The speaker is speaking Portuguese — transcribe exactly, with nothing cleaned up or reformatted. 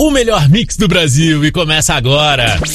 o melhor mix do Brasil e começa agora.